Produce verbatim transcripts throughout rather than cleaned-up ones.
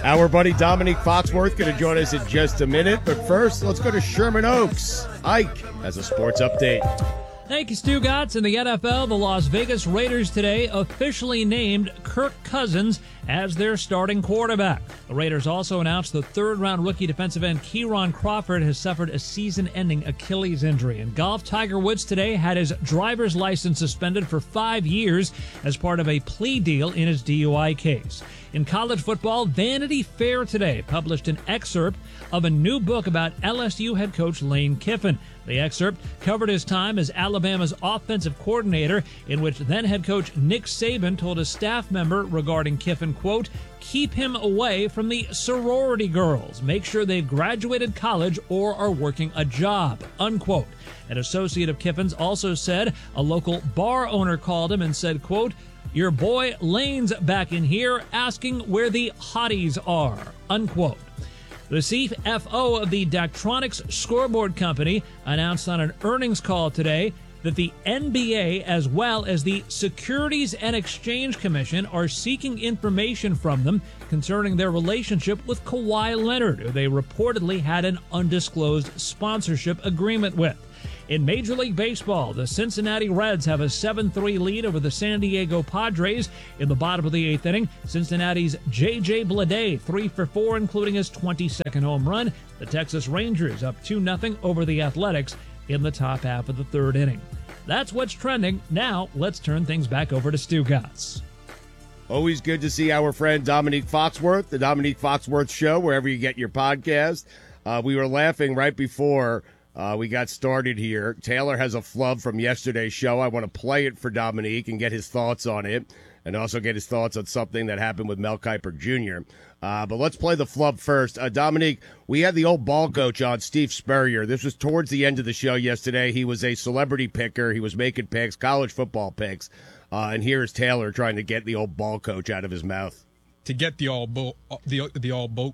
Our buddy Dominique Foxworth going to join us in just a minute. But first, let's go to Sherman Oaks. Ike has a sports update. Thank you, Stu Gatz. In the N F L, the Las Vegas Raiders today officially named Kirk Cousins as their starting quarterback. The Raiders also announced the third-round rookie defensive end Kieron Crawford has suffered a season-ending Achilles injury. In golf, Tiger Woods today had his driver's license suspended for five years as part of a plea deal in his D U I case. In college football, Vanity Fair today published an excerpt of a new book about L S U head coach Lane Kiffin. The excerpt covered his time as Alabama's offensive coordinator, in which then head coach Nick Saban told a staff member regarding Kiffin, quote, keep him away from the sorority girls. Make sure they've graduated college or are working a job, unquote. An associate of Kiffin's also said a local bar owner called him and said, quote, your boy Lane's back in here asking where the hotties are, unquote. The C F O of the Daktronics Scoreboard Company announced on an earnings call today that the N B A as well as the Securities and Exchange Commission are seeking information from them concerning their relationship with Kawhi Leonard, who they reportedly had an undisclosed sponsorship agreement with. In Major League Baseball, the Cincinnati Reds have a seven three lead over the San Diego Padres. In the bottom of the eighth inning, Cincinnati's J J Bleday, three for four, including his twenty-second home run. The Texas Rangers up two nothing over the Athletics in the top half of the third inning. That's what's trending. Now, let's turn things back over to Stu Gatz. Always good to see our friend Dominique Foxworth, the Dominique Foxworth Show, wherever you get your podcast. Uh, we were laughing right before Uh, we got started here. Taylor has a flub from yesterday's show. I want to play it for Dominique and get his thoughts on it, and also get his thoughts on something that happened with Mel Kiper Junior Uh, but let's play the flub first. Uh, Dominique, we had the old ball coach on, Steve Spurrier. This was towards the end of the show yesterday. He was a celebrity picker. He was making picks, college football picks. Uh, and here is Taylor trying to get the old ball coach out of his mouth. To get the all bo- the the all boat.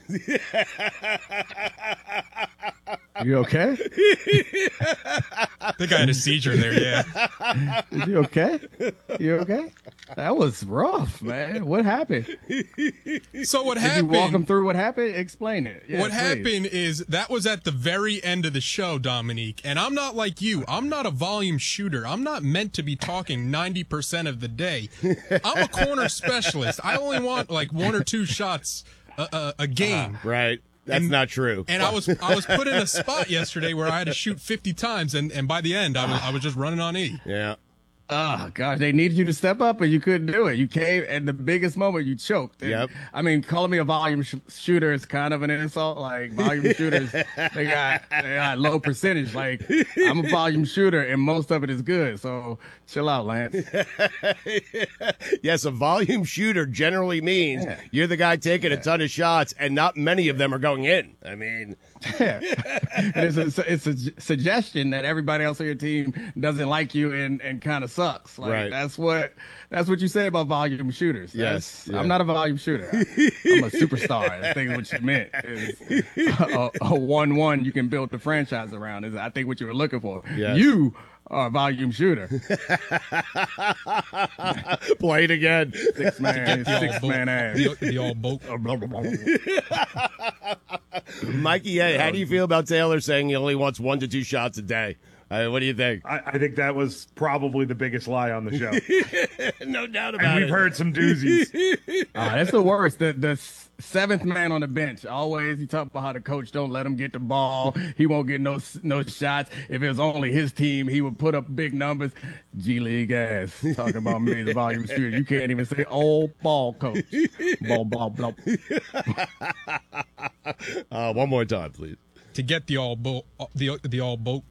You okay? I think I had a seizure there, yeah. Is you okay? You okay? That was rough, man. What happened? So what Did happened? you walk them through what happened? Explain it. Yeah, what please. happened is that was at the very end of the show, Dominique. And I'm not like you. I'm not a volume shooter. I'm not meant to be talking ninety percent of the day. I'm a corner specialist. I only want like one or two shots a, a, a game. Uh, right. That's and, not true. And I was I was put in a spot yesterday where I had to shoot fifty times, and, and by the end, I was I was just running on E. Yeah. Oh, gosh, they needed you to step up, and you couldn't do it. You came at the biggest moment, you choked. And, yep. I mean, calling me a volume sh- shooter is kind of an insult. Like, volume shooters, they got, they got low percentage. Like, I'm a volume shooter, and most of it is good. So chill out, Lance. Yes, a volume shooter generally means yeah. you're the guy taking yeah. a ton of shots, and not many of them are going in. I mean... Yeah. it's, a, it's a suggestion that everybody else on your team doesn't like you and, and kind of sucks. Like right. that's what that's what you say about volume shooters. Yes, yeah. I'm not a volume shooter. I'm a superstar. I think what you meant is a, a one-one you can build the franchise around. Is I think what you were looking for. Yes. You are a volume shooter. Play it again. Six man, six man ass. The, the all boat. Mikey, hey, how do you feel about Taylor saying he only wants one to two shots a day? Uh, what do you think? I, I think that was probably the biggest lie on the show. No doubt about and we've it. We've heard some doozies. Uh, that's the worst. The the seventh man on the bench. Always he talk about how the coach don't let him get the ball. He won't get no no shots. If it was only his team, he would put up big numbers. G League ass. Talking about me, the volume shooter. You can't even say old ball coach. Ball, ball, ball. Uh, one more time, please. To get the all boat, the the all boat.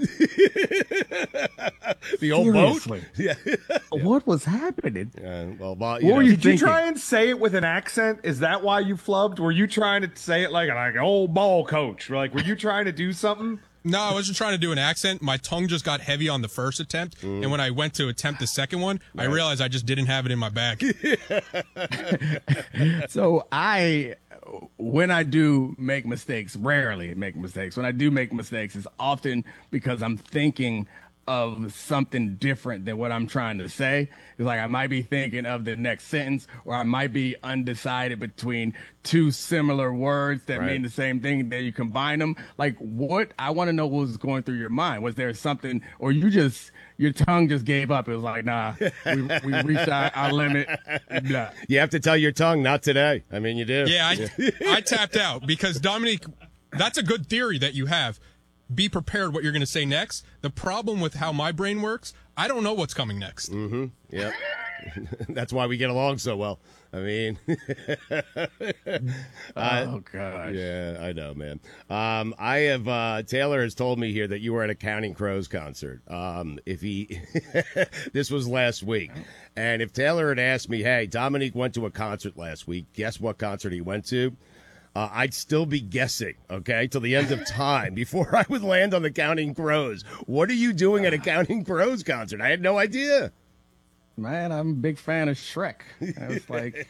The old Seriously? boat? Yeah. What was happening? Yeah, well, well, you what know. were you Did thinking? you try and say it with an accent? Is that why you flubbed? Were you trying to say it like like old ball coach? Like, were you trying to do something? No, I wasn't trying to do an accent. My tongue just got heavy on the first attempt, mm. and when I went to attempt the second one, right. I realized I just didn't have it in my bag. So I, when I do make mistakes, rarely make mistakes. When I do make mistakes, it's often because I'm thinking of something different than what I'm trying to say. It's like I might be thinking of the next sentence, or I might be undecided between two similar words that Right. mean the same thing. Then you combine them. Like, what? I want to know what was going through your mind. Was there something, or you just your tongue just gave up? It was like, nah, we, we reached our, our limit. Blah. You have to tell your tongue, not today. I mean, you do. Yeah, I, I tapped out because Dominique, that's a good theory that you have. Be prepared what you're going to say next. The problem with how my brain works, I don't know what's coming next. Mm-hmm. Yep. That's why we get along so well. I mean, Oh gosh. yeah, I know, man. Um, I have uh, Taylor has told me here that you were at a Counting Crows concert. Um, if he, this was last week, and if Taylor had asked me, "Hey, Dominique went to a concert last week. Guess what concert he went to?" Uh, I'd still be guessing, okay, till the end of time before I would land on the Counting Crows. What are you doing at a Counting Crows concert? I had no idea. Man, I'm a big fan of Shrek. I was like,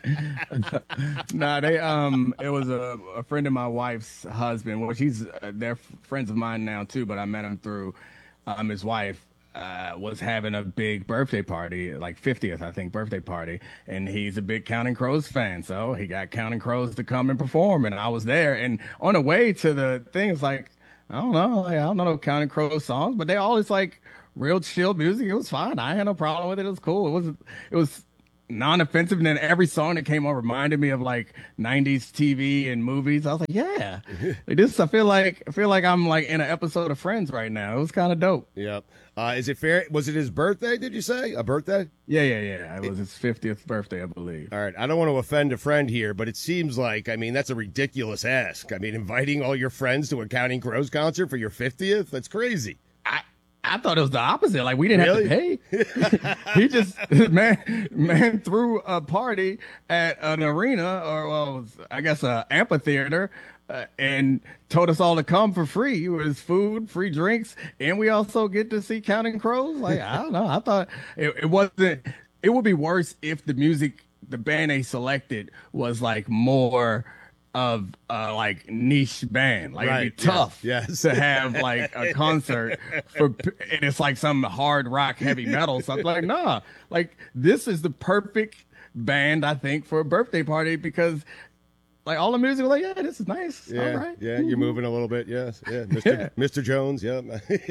nah, they um, it was a, a friend of my wife's husband. Well, she's uh, they're friends of mine now too, but I met him through um his wife. Uh, was having a big birthday party, like fiftieth, I think, birthday party, and he's a big Counting Crows fan, so he got Counting Crows to come and perform, and I was there, and on the way to the thing, it's like, I don't know, like, I don't know no Counting Crows songs, but they always like real chill music. It was fine. I had no problem with it. It was cool. It was, it was non-offensive, and then every song that came on reminded me of like nineties T V and movies. I was like, yeah, like this. I feel like I feel like I'm like in an episode of Friends right now. It was kind of dope. Yep. Uh, is it fair? Was it his birthday? Did you say a birthday? Yeah, yeah, yeah. It was his fiftieth birthday, I believe. All right. I don't want to offend a friend here, but it seems like, I mean, that's a ridiculous ask. I mean, inviting all your friends to a Counting Crows concert for your fiftieth? That's crazy. I I thought it was the opposite. Like we didn't Really? have to pay. He just man man threw a party at an arena, or well, I guess a amphitheater, uh, and told us all to come for free. It was food, free drinks, and we also get to see Counting Crows. Like I don't know. I thought it, it wasn't. It would be worse if the music, the band they selected was like more of uh like niche band. Like Right, it'd be tough yes, yes. to have like a concert for, and it's like some hard rock heavy metal something. Like nah, like this is the perfect band I think for a birthday party, because like all the music was like, yeah, this is nice. Yeah. All right. Yeah. You're moving a little bit. Yes. Yeah. Mister Yeah. Mister Jones. Yeah.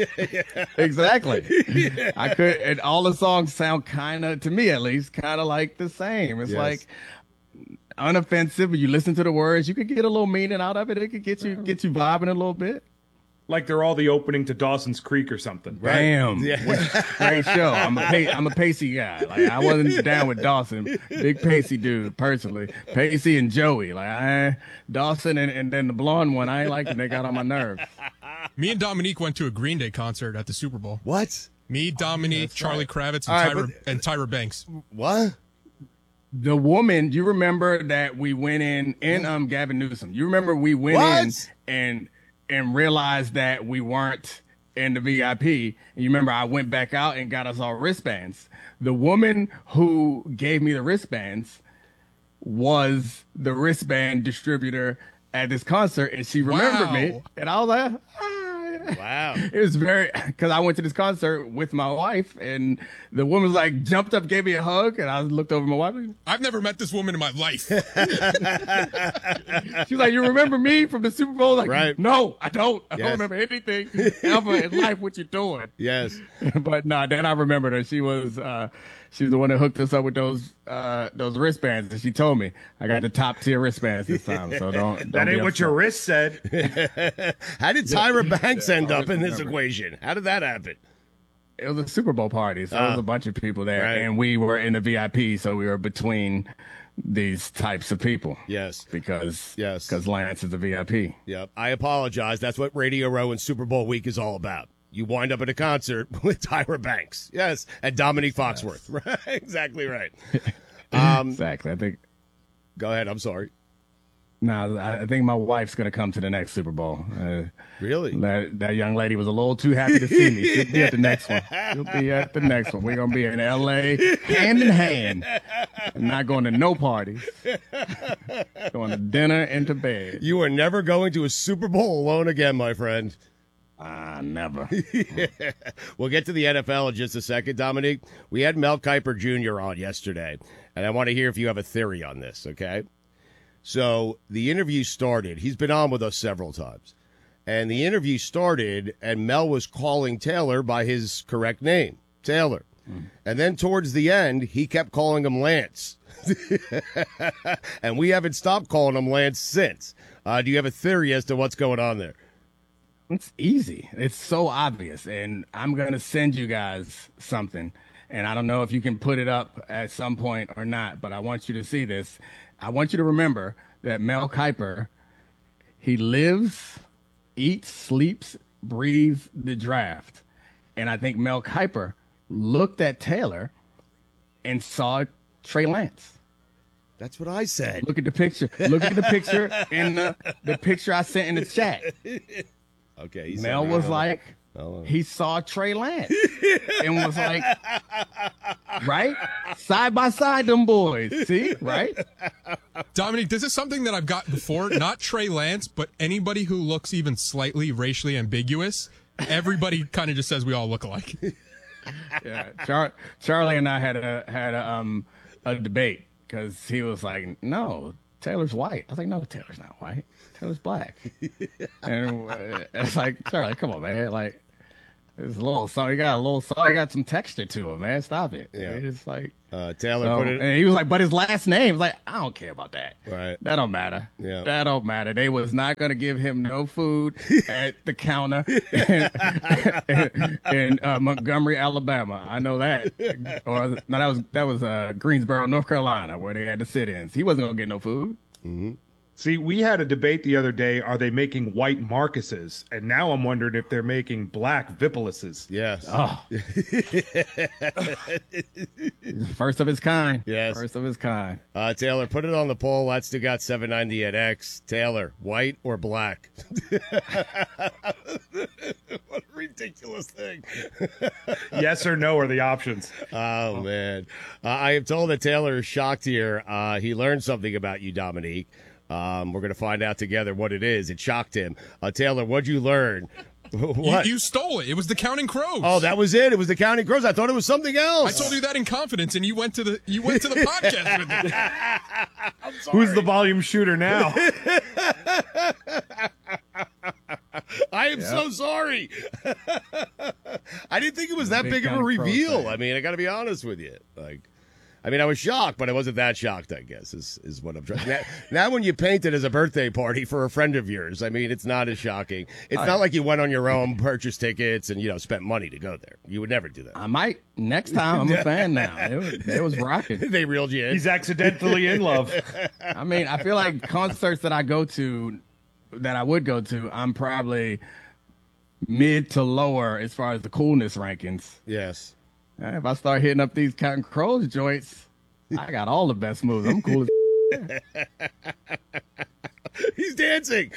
Exactly. I could, and all the songs sound kind of, to me at least, kind of like the same. It's Yes. like unoffensive. You listen to the words, you could get a little meaning out of it. It could get you get you vibing a little bit. Like they're all the opening to Dawson's Creek or something. Bam! Yeah. Great show. I'm a pa- I'm a Pacey guy. Like I wasn't down with Dawson, big Pacey dude personally. Pacey and Joey, like I Dawson and, and then the blonde one. I ain't like them. They got on my nerves. Me and Dominique went to a Green Day concert at the Super Bowl. What? Me, Dominique, Charlie Kravitz, and, All right, Tyra, but- and Tyra Banks. What? The woman, you remember that we went in and um Gavin Newsom. You remember we went What? in and and realized that we weren't in the V I P. And you remember I went back out and got us all wristbands. The woman who gave me the wristbands was the wristband distributor at this concert, and she remembered Wow. me. And I was like, ah. Wow. It was very, because I went to this concert with my wife, and the woman was like jumped up, gave me a hug, and I looked over at my wife. I've never met this woman in my life. She was like, "You remember me from the Super Bowl?" Like, Right. no, I don't. I Yes. don't remember anything ever in life. What you doing? Yes. But no, then I remembered her. She was, uh, she was the one that hooked us up with those, uh, those wristbands. And she told me I got the top tier wristbands this time. So don't. don't That be ain't what upset. your wrist said. How did Tyra Banks end I up in this remember. equation? How did that happen? It was a Super Bowl party, so there was Ah. a bunch of people there, Right. and we were in the V I P, so we were between these types of people. Yes. Because Yes. because Lance is a V I P. Yep. I apologize. That's what Radio Row and Super Bowl week is all about. You wind up at a concert with Tyra Banks. Yes. And Dominique Foxworth. Right. Exactly right. Um, Exactly. I think. go ahead. I'm sorry. No, I I think my wife's gonna come to the next Super Bowl. Uh, Really? that that young lady was a little too happy to see me. She'll be at the next one. She'll be at the next one. We're gonna be in L A hand in hand. Not going to no parties. Going to dinner and to bed. You are never going to a Super Bowl alone again, my friend. Ah, never. Yeah. We'll get to the N F L in just a second, Dominique. We had Mel Kiper Junior on yesterday, and I want to hear if you have a theory on this, okay? So the interview started. He's been on with us several times. And the interview started, and Mel was calling Taylor by his correct name, Taylor. Mm. And then towards the end, he kept calling him Lance. And we haven't stopped calling him Lance since. Uh, do you have a theory as to what's going on there? It's easy. It's so obvious. And I'm going to send you guys something. And I don't know if you can put it up at some point or not, but I want you to see this. I want you to remember that Mel Kiper, he lives, eats, sleeps, breathes the draft. And I think Mel Kiper looked at Taylor and saw Trey Lance. That's what I said. Look at the picture. Look at the picture in the, the picture I sent in the chat. Okay. Mel was like, oh. He saw Trey Lance and was like, right? Side by side, them boys. See? Right? Dominique, this is something that I've got before. Not Trey Lance, but anybody who looks even slightly racially ambiguous. Everybody kind of just says we all look alike. Yeah. Char- Charlie and I had a had a, um, a debate because he was like, no, Taylor's white. I was like, no, Taylor's not white. Taylor's black. And uh, it's like, Charlie, come on, man. Like, it's a little song. He got a little song. He got some texture to it, man. Stop it. Yeah. It's like, uh, Taylor so, put it. And he was like, but his last name is like, I don't care about that. Right. That don't matter. Yeah. That don't matter. They was not going to give him no food at the counter in, in uh, Montgomery, Alabama. I know that. Or no, that was that was uh, Greensboro, North Carolina, where they had the sit-ins. He wasn't going to get no food. Mm-hmm. See, we had a debate the other day. Are they making white Marcuses? And now I'm wondering if they're making black Vipuluses. Yes. Oh. First of its kind. Yes. First of its kind. Uh, Taylor, put it on the poll. Let's do got seven ninety at X. Taylor, white or black? What a ridiculous thing. Yes or no are the options. Oh, man. Uh, I am told that Taylor is shocked here. Uh, he learned something about you, Dominique. Um, we're going to find out together what it is. It shocked him. Uh, Taylor, what'd you learn? What? You, you stole it. It was the Counting Crows. Oh, that was it. It was the Counting Crows. I thought it was something else. I told you that in confidence, and you went to the you went to the podcast with me. I'm sorry. Who's the volume shooter now? I am yep. so sorry. I didn't think it was that big, big of a reveal. I mean, I got to be honest with you. Like, I mean, I was shocked, but I wasn't that shocked, I guess, is, is what I'm trying. Now, now, when you paint it as a birthday party for a friend of yours, I mean, it's not as shocking. It's I, not like you went on your own, purchased tickets, and, you know, spent money to go there. You would never do that. I might. Next time, I'm a fan now. It was, it was rocking. They reeled you in. He's accidentally in love. I mean, I feel like concerts that I go to, that I would go to, I'm probably mid to lower as far as the coolness rankings. Yes. If I start hitting up these Counting Crows joints, I got all the best moves. I'm cool as He's dancing.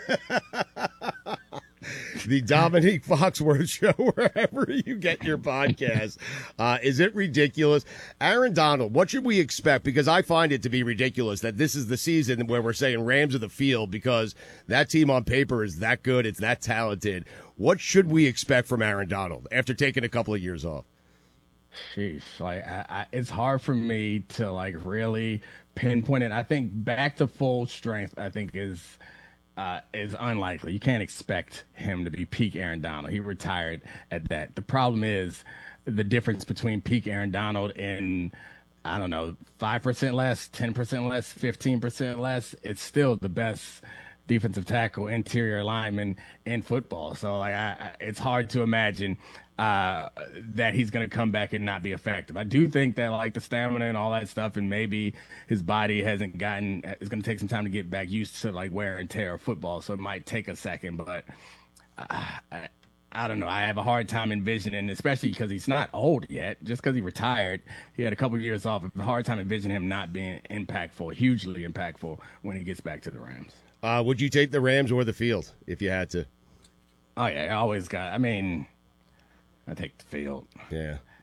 The Dominique Foxworth Show, wherever you get your podcast. Uh, is it ridiculous? Aaron Donald, what should we expect? Because I find it to be ridiculous that this is the season where we're saying Rams of the field because that team on paper is that good. It's that talented. What should we expect from Aaron Donald after taking a couple of years off? Sheesh, like I, I, it's hard for me to like really pinpoint it. I think back to full strength, I think is uh, is unlikely. You can't expect him to be peak Aaron Donald. He retired at that. The problem is the difference between peak Aaron Donald and I don't know five percent less, ten percent less, fifteen percent less. It's still the best defensive tackle, interior lineman in football. So like I, I, it's hard to imagine uh that he's going to come back and not be effective. I do think that like the stamina and all that stuff, and maybe his body hasn't gotten, it's going to take some time to get back used to like wear and tear of football, so it might take a second, but uh, I, I don't know. I have a hard time envisioning, especially because he's not old yet, just because he retired. He had a couple of years off. I have a hard time envisioning him not being impactful, hugely impactful when he gets back to the Rams. Uh, would you take the Rams or the field if you had to? Oh yeah, I always got, I mean, I take the field. Yeah.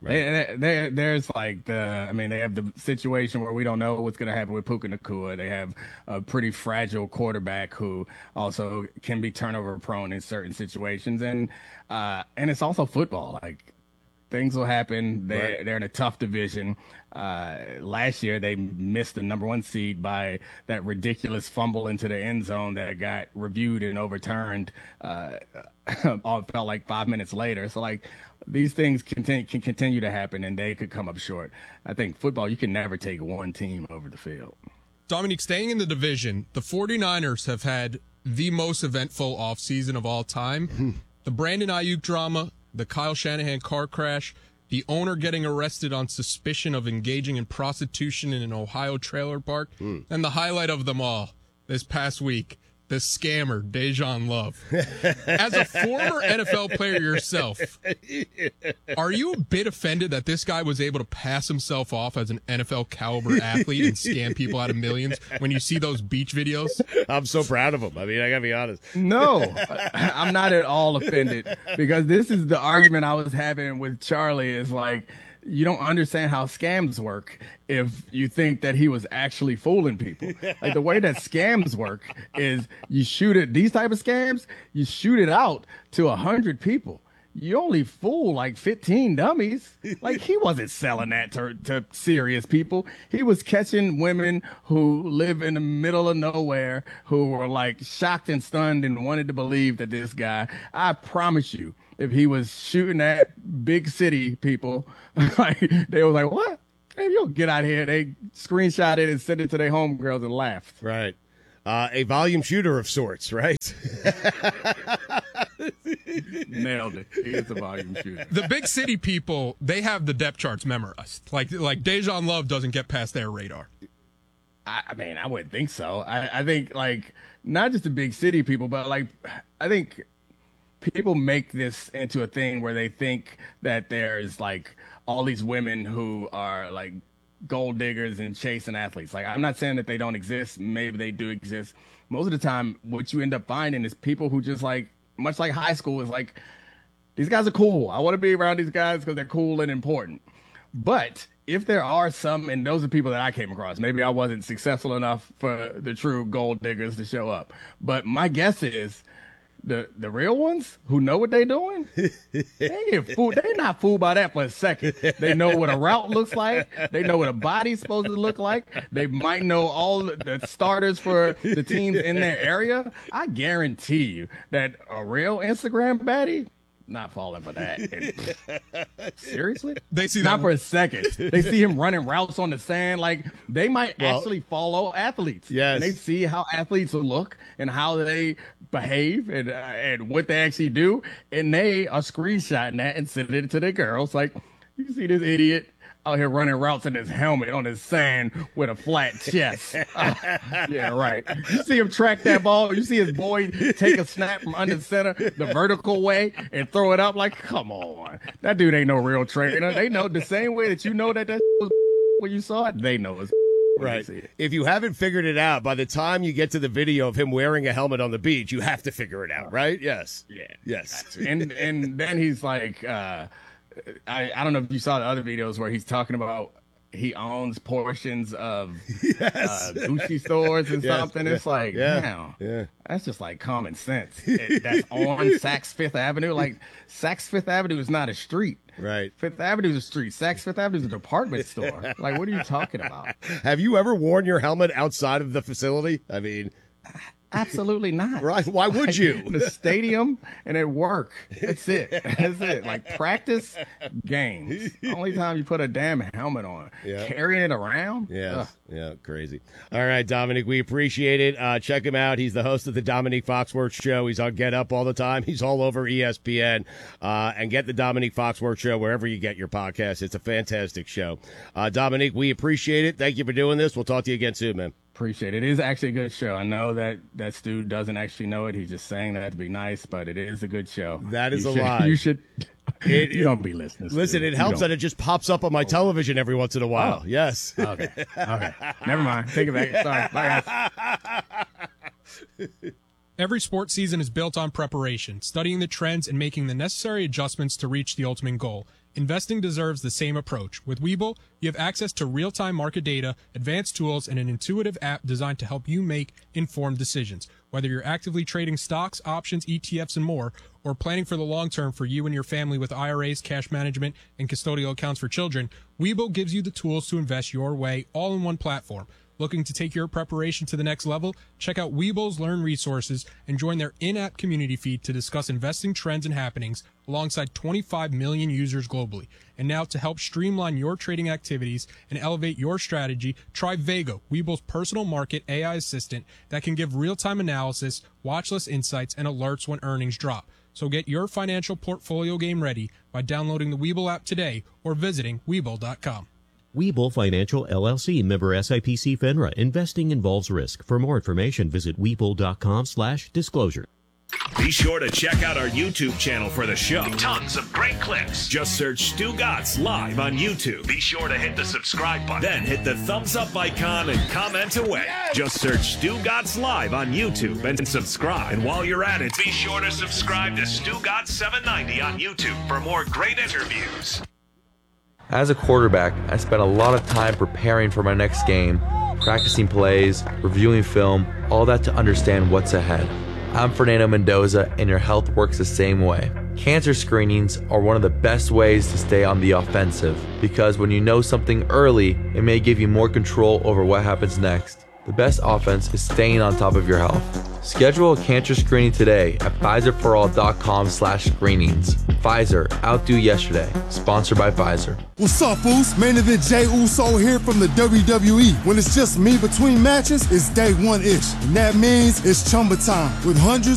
They, they, there's like the, I mean, they have the situation where we don't know what's going to happen with Puka Nacua. They have a pretty fragile quarterback who also can be turnover prone in certain situations, and uh, and it's also football. Like things will happen. They Right. they're in a tough division. Uh, last year they missed the number one seed by that ridiculous fumble into the end zone that got reviewed and overturned. Uh, all felt like five minutes later. So like these things continue, can continue to happen, and they could come up short. I think football, you can never take one team over the field. Dominique, staying in the division, the 49ers have had the most eventful offseason of all time. The Brandon Ayuk drama, the Kyle Shanahan car crash, the owner getting arrested on suspicion of engaging in prostitution in an Ohio trailer park, mm. and the highlight of them all this past week, the scammer, Dejan Love. As a former N F L player yourself, are you a bit offended that this guy was able to pass himself off as an N F L caliber athlete and scam people out of millions when you see those beach videos? I'm so proud of him. I mean, I gotta be honest. No, I'm not at all offended, because this is the argument I was having with Charlie is like, you don't understand how scams work if you think that he was actually fooling people. Like the way that scams work is you shoot it, these type of scams, you shoot it out to a hundred people. You only fool like fifteen dummies. Like he wasn't selling that to, to serious people. He was catching women who live in the middle of nowhere who were like shocked and stunned and wanted to believe that this guy, I promise you, if he was shooting at big city people, like they were like, what? Hey, you'll get out of here. They screenshot it and sent it to their homegirls and laughed. Right. Uh, a volume shooter of sorts, right? Nailed it. He is a volume shooter. The big city people, they have the depth charts memorized. Like like Dejan Love doesn't get past their radar. I, I mean, I wouldn't think so. I, I think like not just the big city people, but like I think people make this into a thing where they think that there's like all these women who are like gold diggers and chasing athletes. Like, I'm not saying that they don't exist. Maybe they do exist. Most of the time, what you end up finding is people who just like, much like high school, is like, these guys are cool. I want to be around these guys because they're cool and important. But if there are some, and those are people that I came across, maybe I wasn't successful enough for the true gold diggers to show up. But my guess is the the real ones who know what they're doing, they get fooled. They're not fooled by that for a second. They know what a route looks like. They know what a body's supposed to look like. They might know all the starters for the teams in their area. I guarantee you that a real Instagram baddie, not falling for that. And, seriously? They see not that. for a second. They see him running routes on the sand. Like they might Well, actually follow athletes. yes. And they see how athletes look and how they behave and uh, and what they actually do, and they are screenshotting that and sending it to their girls. Like, you see this idiot out here running routes in his helmet on his sand with a flat chest. Yeah, right. You see him track that ball. You see his boy take a snap from under center the vertical way and throw it up. Like, come on. That dude ain't no real trainer. They know the same way that you know that that was when you saw it. They know it's when they Right. see it. If you haven't figured it out, by the time you get to the video of him wearing a helmet on the beach, you have to figure it out, right? Yes. Yeah. Yes. And and then he's like, uh, I, I don't know if you saw the other videos where he's talking about he owns portions of uh, Gucci stores and Yes. something. It's like, Yeah. damn, Yeah. that's just like common sense. It, that's on Saks Fifth Avenue. Like, Saks Fifth Avenue is not a street. Right. Fifth Avenue is a street. Saks Fifth Avenue is a department store. Like, what are you talking about? Have you ever worn your helmet outside of the facility? I mean, Absolutely not. right? Why would you? The stadium and at work. That's it. That's it. Like practice, games. Only time you put a damn helmet on. Yeah. Carrying it around? Yeah, Ugh. yeah, crazy. All right, Dominic, we appreciate it. Uh, check him out. He's the host of the Dominique Foxworth Show. He's on Get Up all the time. He's all over E S P N. Uh, and get the Dominique Foxworth Show wherever you get your podcast. It's a fantastic show. Uh, Dominique, we appreciate it. Thank you for doing this. We'll talk to you again soon, man. Appreciate it. It is actually a good show. I know that that Stu doesn't actually know it. He's just saying that to be nice, but it is a good show. That is You a should- lie. You should. It- you don't be listening. Stu. Listen, it You helps don't. that it just pops up on my television every once in a while. Oh. Yes. Okay. Okay. Never mind. Take it back. Sorry. Bye, guys. Every sports season is built on preparation, studying the trends and making the necessary adjustments to reach the ultimate goal. Investing deserves the same approach. With Webull, you have access to real-time market data, advanced tools, and an intuitive app designed to help you make informed decisions. Whether you're actively trading stocks, options, E T Fs, and more, or planning for the long term for you and your family with I R As, cash management, and custodial accounts for children, Webull gives you the tools to invest your way all in one platform. Looking to take your preparation to the next level? Check out Webull's Learn resources and join their in-app community feed to discuss investing trends and happenings alongside twenty-five million users globally. And now to help streamline your trading activities and elevate your strategy, try Vago, Webull's personal market A I assistant that can give real-time analysis, watch list insights, and alerts when earnings drop. So get your financial portfolio game ready by downloading the Webull app today or visiting Webull dot com. Webull Financial, L L C, member S I P C FINRA. Investing involves risk. For more information, visit Webull dot com slash disclosure. Be sure to check out our YouTube channel for the show. Tons of great clips. Just search Stu Gatz Live on YouTube. Be sure to hit the subscribe button. Then hit the thumbs up icon and comment away. Yes! Just search Stu Gatz Live on YouTube and subscribe. And while you're at it, be sure to subscribe to Stu Gatz seven ninety on YouTube for more great interviews. As a quarterback, I spent a lot of time preparing for my next game, practicing plays, reviewing film, all that to understand what's ahead. I'm Fernando Mendoza, and your health works the same way. Cancer screenings are one of the best ways to stay on the offensive, because when you know something early, it may give you more control over what happens next. The best offense is staying on top of your health. Schedule a cancer screening today at Pfizer for all dot com slash screenings. Pfizer, outdo yesterday. Sponsored by Pfizer. What's up, Foos? Main Event Jay Uso here from the W W E. When it's just me between matches, it's day one-ish. And that means it's Chumba time with hundreds